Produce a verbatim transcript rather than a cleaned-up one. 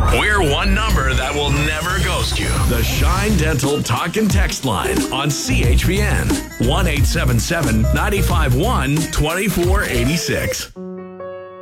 We're one number that will never ghost you. The Shine Dental Talk and Text Line on C H P N. one eight seven seven, nine five one, two four eight six.